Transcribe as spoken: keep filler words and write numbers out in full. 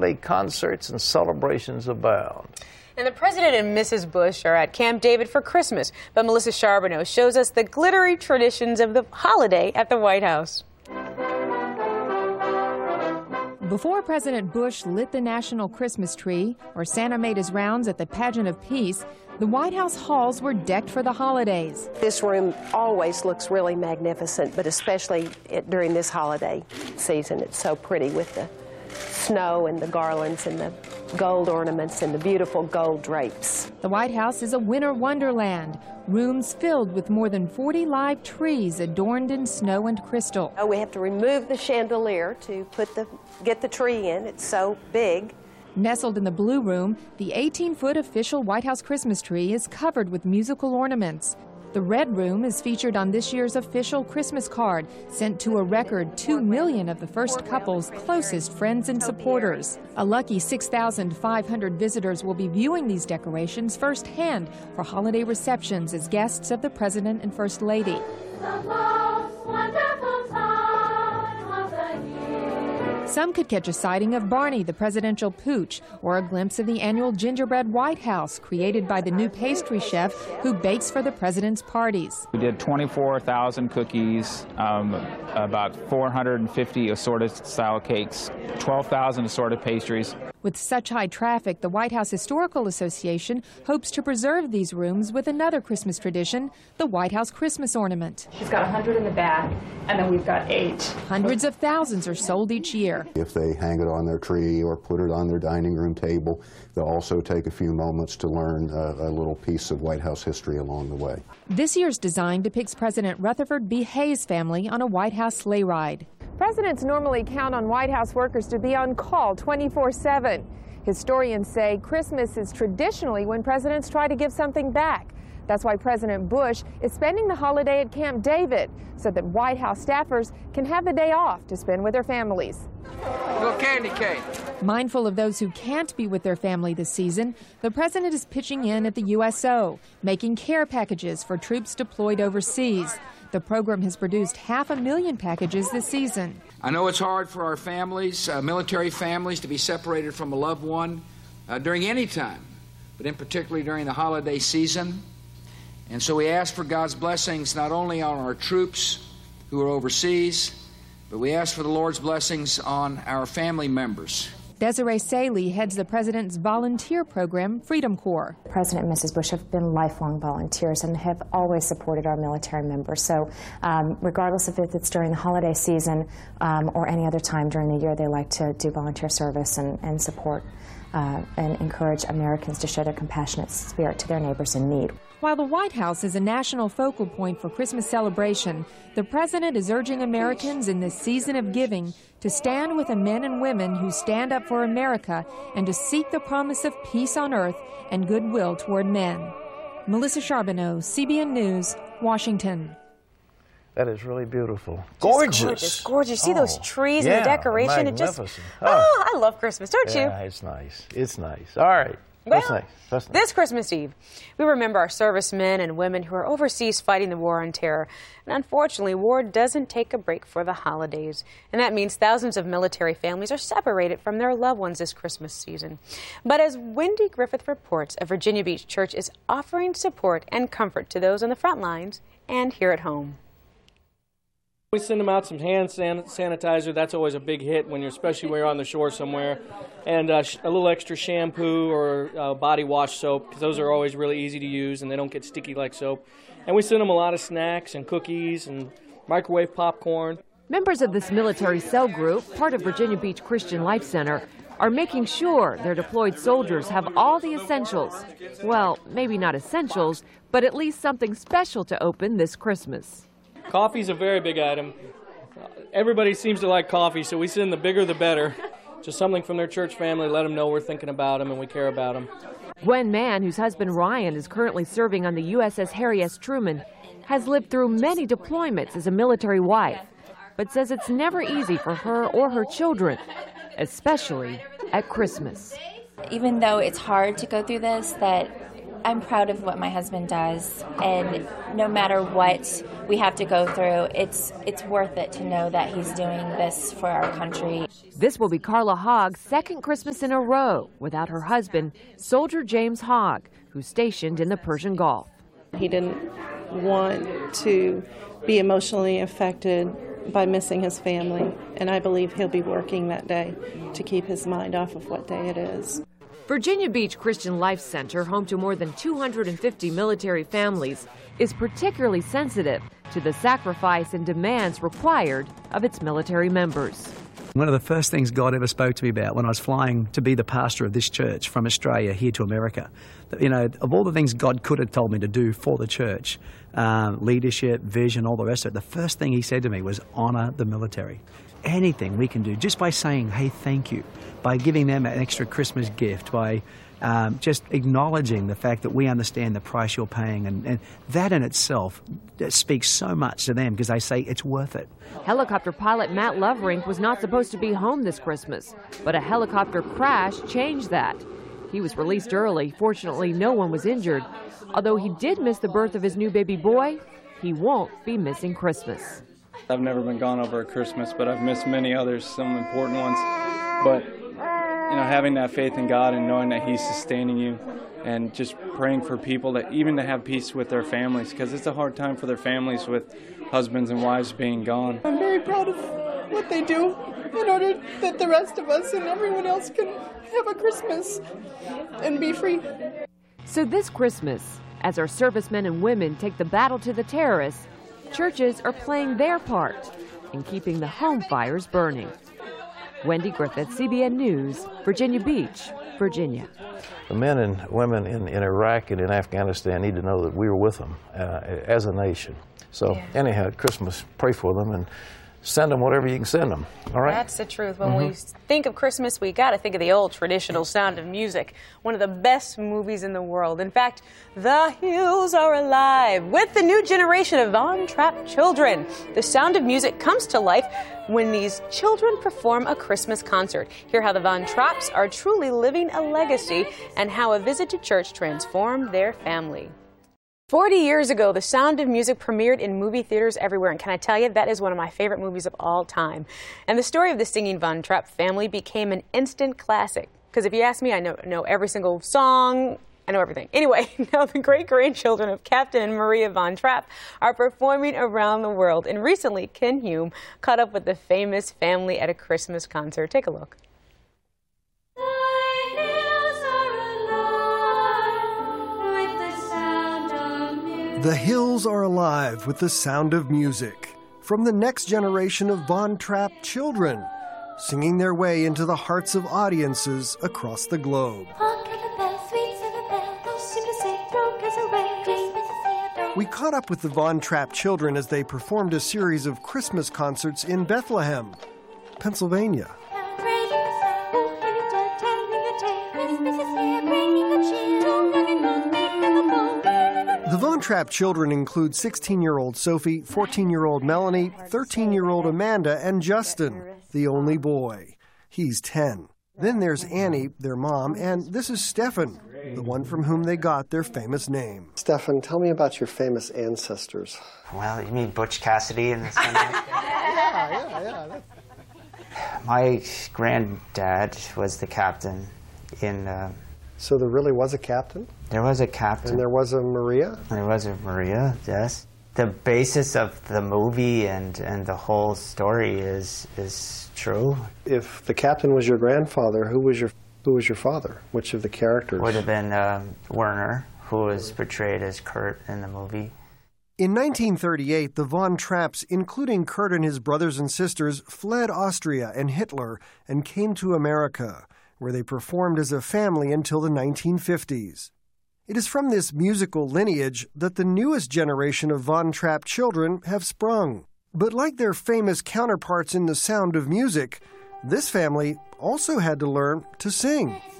holiday concerts and celebrations abound. And the President and Missus Bush are at Camp David for Christmas, but Melissa Charbonneau shows us the glittery traditions of the holiday at the White House. Before President Bush lit the national Christmas tree or Santa made his rounds at the Pageant of Peace, the White House halls were decked for the holidays. This room always looks really magnificent, but especially it, during this holiday season, it's so pretty with the snow and the garlands and the gold ornaments and the beautiful gold drapes. The White House is a winter wonderland, rooms filled with more than forty live trees adorned in snow and crystal. Oh, we have to remove the chandelier to put the, get the tree in. It's so big. Nestled in the Blue Room, the eighteen-foot official White House Christmas tree is covered with musical ornaments. The Red Room is featured on this year's official Christmas card, sent to a record two million of the first couple's closest friends and supporters. A lucky six thousand five hundred visitors will be viewing these decorations firsthand for holiday receptions as guests of the President and First Lady. Some could catch a sighting of Barney, the presidential pooch, or a glimpse of the annual gingerbread White House, created by the new pastry chef who bakes for the president's parties. We did twenty-four thousand cookies, um, about four hundred fifty assorted style cakes, twelve thousand assorted pastries. With such high traffic, the White House Historical Association hopes to preserve these rooms with another Christmas tradition, the White House Christmas ornament. She's got one hundred in the back, and then we've got eight. Hundreds of thousands are sold each year. If they hang it on their tree or put it on their dining room table, they'll also take a few moments to learn a, a little piece of White House history along the way. This year's design depicts President Rutherford B. Hayes' family on a White House sleigh ride. Presidents normally count on White House workers to be on call twenty-four seven. Historians say Christmas is traditionally when presidents try to give something back. That's why President Bush is spending the holiday at Camp David, so that White House staffers can have the day off to spend with their families. Little candy cane. Mindful of those who can't be with their family this season, the president is pitching in at the U S O, making care packages for troops deployed overseas. The program has produced half a million packages this season. I know it's hard for our families, uh, military families, to be separated from a loved one uh, during any time, but in particularly during the holiday season. And so we ask for God's blessings not only on our troops who are overseas, but we ask for the Lord's blessings on our family members. Desiree Saley heads the president's volunteer program, Freedom Corps. President and Missus Bush have been lifelong volunteers and have always supported our military members. So um, regardless of if it's during the holiday season um, or any other time during the year, they like to do volunteer service and, and support uh, and encourage Americans to show their compassionate spirit to their neighbors in need. While the White House is a national focal point for Christmas celebration, the president is urging Americans in this season of giving to stand with the men and women who stand up for America and to seek the promise of peace on earth and goodwill toward men. Melissa Charbonneau, C B N News, Washington. That is really beautiful. Gorgeous. Just gorgeous, gorgeous. See oh, those trees yeah, and the decoration? It just, magnificent. oh, I love Christmas, don't yeah, you? Yeah, it's nice. It's nice. All right. Well, That's nice. That's nice. This Christmas Eve, we remember our servicemen and women who are overseas fighting the war on terror. And unfortunately, war doesn't take a break for the holidays. And that means thousands of military families are separated from their loved ones this Christmas season. But as Wendy Griffith reports, a Virginia Beach church is offering support and comfort to those on the front lines and here at home. We send them out some hand san sanitizer. That's always a big hit when you're, especially when you're on the shore somewhere. And uh, sh a little extra shampoo or uh, body wash soap, because those are always really easy to use and they don't get sticky like soap. And we send them a lot of snacks and cookies and microwave popcorn. Members of this military cell group, part of Virginia Beach Christian Life Center, are making sure their deployed soldiers have all the essentials. Well, maybe not essentials, but at least something special to open this Christmas. Coffee's a very big item. Everybody seems to like coffee, so we send the bigger the better. Just something from their church family, let them know we're thinking about them and we care about them. Gwen Mann, whose husband Ryan is currently serving on the U S S Harry S. Truman, has lived through many deployments as a military wife, but says it's never easy for her or her children, especially at Christmas. Even though it's hard to go through this, that I'm proud of what my husband does, and no matter what we have to go through, it's it's worth it to know that he's doing this for our country. This will be Carla Hogg's second Christmas in a row without her husband, Soldier James Hogg, who's stationed in the Persian Gulf. He didn't want to be emotionally affected by missing his family, and I believe he'll be working that day to keep his mind off of what day it is. Virginia Beach Christian Life Center, home to more than two hundred fifty military families, is particularly sensitive to the sacrifice and demands required of its military members. One of the first things God ever spoke to me about when I was flying to be the pastor of this church from Australia here to America, you know, of all the things God could have told me to do for the church, um, leadership, vision, all the rest of it, the first thing he said to me was honor the military. Anything we can do, just by saying, hey, thank you, by giving them an extra Christmas gift, by um, just acknowledging the fact that we understand the price you're paying, and, and that in itself speaks so much to them because they say it's worth it. Helicopter pilot Matt Loverink was not supposed to be home this Christmas, but a helicopter crash changed that. He was released early. Fortunately, no one was injured. Although he did miss the birth of his new baby boy, he won't be missing Christmas. I've never been gone over a Christmas, but I've missed many others, some important ones. But, you know, having that faith in God and knowing that He's sustaining you and just praying for people that even to have peace with their families, because it's a hard time for their families with husbands and wives being gone. I'm very proud of what they do in order that the rest of us and everyone else can have a Christmas and be free. So this Christmas, as our servicemen and women take the battle to the terrorists, churches are playing their part in keeping the home fires burning. Wendy Griffith, C B N News, Virginia Beach, Virginia. The men and women in, in Iraq and in Afghanistan need to know that we're with them uh, as a nation. So yeah. Anyhow, at Christmas, pray for them and send them whatever you can send them. All right? That's the truth. When mm-hmm. we think of Christmas, we got to think of the old traditional Sound of Music, one of the best movies in the world. In fact, The Hills Are Alive with the new generation of Von Trapp children. The Sound of Music comes to life when these children perform a Christmas concert. Hear how the Von Trapps are truly living a legacy and how a visit to church transformed their family. forty years ago, The Sound of Music premiered in movie theaters everywhere, and can I tell you, that is one of my favorite movies of all time. And the story of the singing Von Trapp family became an instant classic. Because if you ask me, I know, know every single song, I know everything. Anyway, now the great-grandchildren of Captain and Maria Von Trapp are performing around the world. And recently, Ken Hume caught up with the famous family at a Christmas concert. Take a look. The hills are alive with the sound of music from the next generation of Von Trapp children, singing their way into the hearts of audiences across the globe. We caught up with the Von Trapp children as they performed a series of Christmas concerts in Bethlehem, Pennsylvania. The Von Trapp children include sixteen-year-old Sophie, fourteen-year-old Melanie, thirteen-year-old Amanda, and Justin, the only boy. He's ten. Then there's Annie, their mom, and this is Stefan, the one from whom they got their famous name. Stefan, tell me about your famous ancestors. Well, you mean Butch Cassidy and the Sun? yeah, yeah, yeah. My granddad was the captain in... Uh, so there really was a captain? There was a captain. And there was a Maria? There was a Maria, yes. The basis of the movie and, and the whole story is is true. If the captain was your grandfather, who was your who was your father? Which of the characters? Would have been uh, Werner, who was portrayed as Kurt in the movie. In nineteen thirty-eight, the Von Trapps, including Kurt and his brothers and sisters, fled Austria and Hitler and came to America, where they performed as a family until the nineteen fifties. It is from this musical lineage that the newest generation of Von Trapp children have sprung. But like their famous counterparts in The Sound of Music, this family also had to learn to sing.